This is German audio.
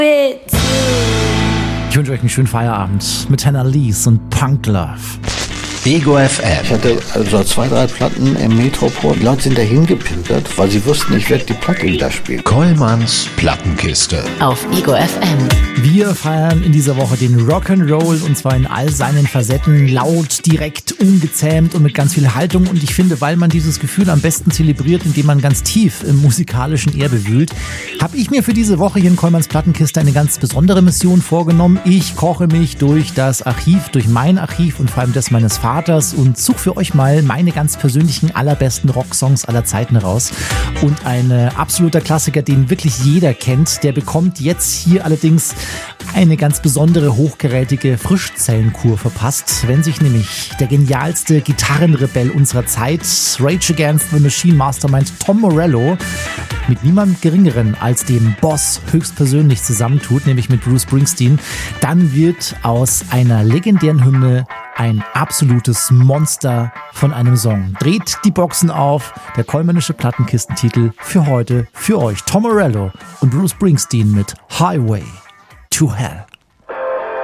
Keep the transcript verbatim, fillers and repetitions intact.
Ich wünsche euch einen schönen Feierabend mit Hannah Lees und Punk Love. Ego F M. Ich hatte also zwei, drei Platten im Metropol. Die Leute sind da hingepimpert, weil sie wussten, ich werde die Platte da spielen. Kollmanns Plattenkiste. Auf Ego F M. Wir feiern in dieser Woche den Rock'n'Roll und zwar in all seinen Facetten. Laut, direkt, ungezähmt und mit ganz viel Haltung. Und ich finde, weil man dieses Gefühl am besten zelebriert, indem man ganz tief im musikalischen Erbe wühlt, habe ich mir für diese Woche hier in Kollmanns Plattenkiste eine ganz besondere Mission vorgenommen. Ich koche mich durch das Archiv, durch mein Archiv und vor allem das meines Vaters. Und suche für euch mal meine ganz persönlichen allerbesten Rocksongs aller Zeiten raus. Und ein äh, absoluter Klassiker, den wirklich jeder kennt, der bekommt jetzt hier allerdings eine ganz besondere, hochgerätige Frischzellenkur verpasst, wenn sich nämlich der genialste Gitarrenrebell unserer Zeit, Rage Against the Machine Mastermind Tom Morello, mit niemand Geringeren als dem Boss höchstpersönlich zusammentut, nämlich mit Bruce Springsteen, dann wird aus einer legendären Hymne ein absolutes Monster von einem Song. Dreht die Boxen auf, der kollmännische Plattenkistentitel für heute, für euch. Tom Morello und Bruce Springsteen mit Highway to Hell.